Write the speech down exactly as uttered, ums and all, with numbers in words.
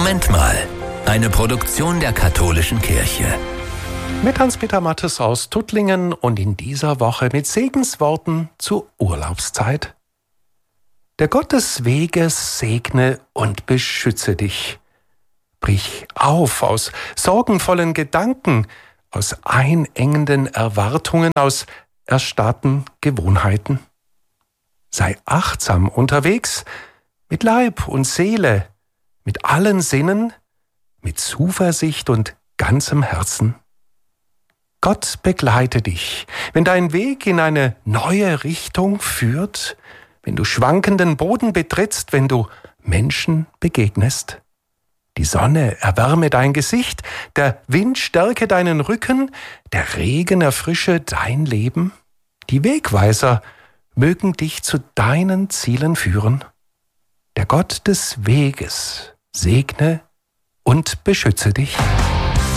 Moment mal, eine Produktion der Katholischen Kirche. Mit Hans-Peter Mattes aus Tuttlingen und in dieser Woche mit Segensworten zur Urlaubszeit. Der Gott des Weges segne und beschütze dich. Brich auf aus sorgenvollen Gedanken, aus einengenden Erwartungen, aus erstarrten Gewohnheiten. Sei achtsam unterwegs, mit Leib und Seele, mit allen Sinnen, mit Zuversicht und ganzem Herzen. Gott begleite dich, wenn dein Weg in eine neue Richtung führt, wenn du schwankenden Boden betrittst, wenn du Menschen begegnest. Die Sonne erwärme dein Gesicht, der Wind stärke deinen Rücken, der Regen erfrische dein Leben. Die Wegweiser mögen dich zu deinen Zielen führen. Der Gott des Weges segne und beschütze dich.